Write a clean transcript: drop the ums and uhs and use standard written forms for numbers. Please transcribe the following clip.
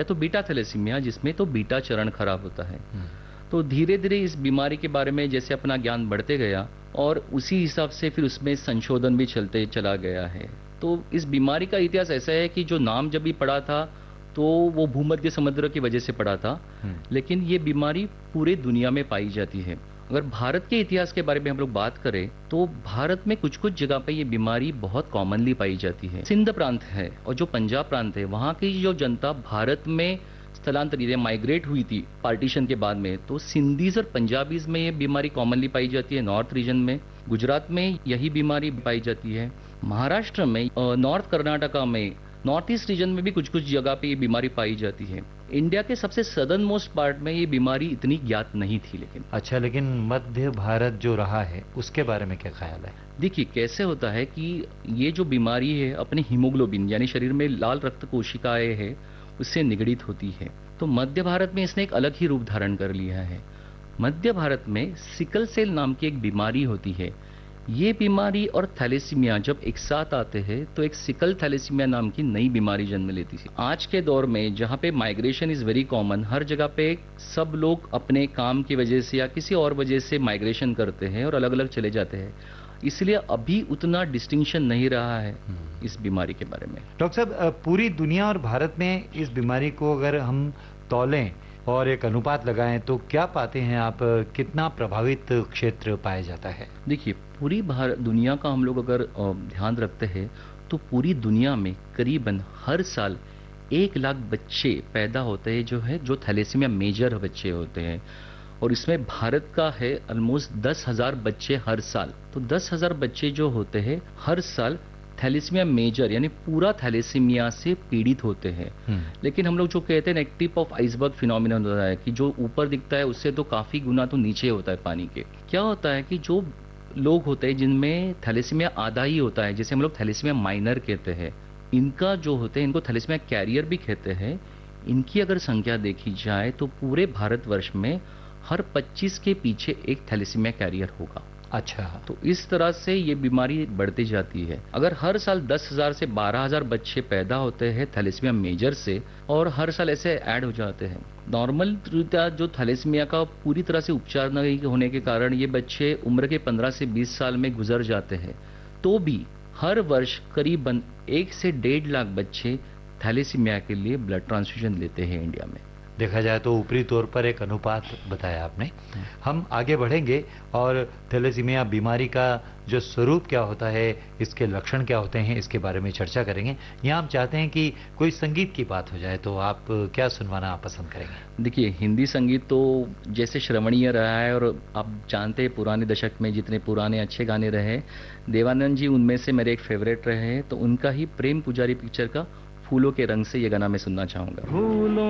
या तो beta thalassaemia, जिसमें तो बीटा चरण खराब होता है। तो धीरे धीरे इस बीमारी के बारे में जैसे अपना ज्ञान बढ़ते गया और उसी हिसाब से फिर उसमें संशोधन भी चलते चला गया है। तो इस बीमारी का इतिहास ऐसा है कि जो नाम जब भी पड़ा था तो वो भूमध्य समुद्र की वजह से पड़ा था, लेकिन ये बीमारी पूरे दुनिया में पाई जाती है। अगर भारत के इतिहास के बारे में हम लोग बात करें तो भारत में कुछ कुछ जगह पे ये बीमारी बहुत कॉमनली पाई जाती है। सिंध प्रांत है और जो पंजाब प्रांत है, वहाँ की जो जनता भारत में स्थलांतरित या माइग्रेट हुई थी पार्टीशन के बाद में, तो सिंधीज और पंजाबीज में ये बीमारी कॉमनली पाई जाती है। नॉर्थ रीजन में, गुजरात में यही बीमारी पाई जाती है। महाराष्ट्र में, नॉर्थ कर्नाटका में, नॉर्थ ईस्ट रीजन में भी कुछ कुछ जगह पे ये बीमारी पाई जाती है। इंडिया के सबसे सदर्न मोस्ट पार्ट में ये बीमारी इतनी ज्ञात नहीं थी। लेकिन अच्छा, लेकिन मध्य भारत जो रहा है उसके बारे में क्या ख्याल है? देखिए, कैसे होता है कि ये जो बीमारी है अपने हीमोग्लोबिन यानी शरीर में लाल रक्त कोशिकाएं है उससे निगडित होती है। तो मध्य भारत में इसने एक अलग ही रूप धारण कर लिया है। मध्य भारत में सिकल सेल नाम की एक बीमारी होती है। ये बीमारी और थैलेसीमिया जब एक साथ आते हैं तो एक सिकल थैलेसीमिया नाम की नई बीमारी जन्म लेती है। आज के दौर में जहाँ पे माइग्रेशन इज वेरी कॉमन, हर जगह पे सब लोग अपने काम की वजह से या किसी और वजह से माइग्रेशन करते हैं और अलग अलग चले जाते हैं, इसलिए अभी उतना डिस्टिंक्शन नहीं रहा है इस बीमारी के बारे में। डॉक्टर साहब, पूरी दुनिया और भारत में इस बीमारी को अगर हम तौलें और एक अनुपात लगाएं तो क्या पाते हैं आप? कितना प्रभावित क्षेत्र पाया जाता है? देखिए, पूरी दुनिया का हम लोग अगर ध्यान रखते हैं तो पूरी दुनिया में करीबन हर साल 1 लाख बच्चे पैदा होते हैं जो थैलेसीमिया मेजर बच्चे होते हैं, और इसमें भारत का है ऑलमोस्ट 10,000 बच्चे हर साल। तो 10,000 बच्चे जो होते हैं हर साल थैलेसीमिया मेजर यानी पूरा थैलेसीमिया से पीड़ित होते हैं। लेकिन हम लोग जो कहते हैं एक टिप ऑफ आइसबर्ग फिनोमिनन होता है कि जो ऊपर दिखता है उससे तो काफी गुना तो नीचे होता है पानी के। क्या होता है कि जो लोग होते हैं जिनमें थैलेसीमिया आधा ही होता है, जैसे हम लोग थैलेसीमिया माइनर कहते हैं, इनका जो होते हैं इनको थैलेसीमिया कैरियर भी कहते हैं। इनकी अगर संख्या देखी जाए तो पूरे भारतवर्ष में हर 25 के पीछे एक थैलेसीमिया कैरियर होगा। अच्छा, तो इस तरह से ये बीमारी बढ़ती जाती है। अगर हर साल 10,000 से 12,000 बच्चे पैदा होते हैं थैलेसीमिया मेजर से, और हर साल ऐसे ऐड हो जाते हैं। नॉर्मल जो थैलेसीमिया का पूरी तरह से उपचार नहीं होने के कारण ये बच्चे उम्र के 15 से 20 साल में गुजर जाते हैं, तो भी हर वर्ष करीबन 1 से 1.5 लाख बच्चे थैलेसीमिया के लिए ब्लड ट्रांसफ्यूजन लेते हैं इंडिया में। देखा जाए तो ऊपरी तौर पर एक अनुपात बताया आपने। हम आगे बढ़ेंगे और थैलेसीमिया बीमारी का जो स्वरूप क्या होता है, इसके लक्षण क्या होते हैं, इसके बारे में चर्चा करेंगे। यहाँ हम चाहते हैं कि कोई संगीत की बात हो जाए, तो आप क्या सुनवाना पसंद करेंगे? देखिए, हिंदी संगीत तो जैसे श्रवणीय रहा है, और आप जानते हैं पुराने दशक में जितने पुराने अच्छे गाने रहे, देवानंद जी उनमें से मेरे एक फेवरेट रहे हैं। तो उनका ही प्रेम पुजारी पिक्चर का फूलों के रंग से ये गाना मैं सुनना चाहूंगा।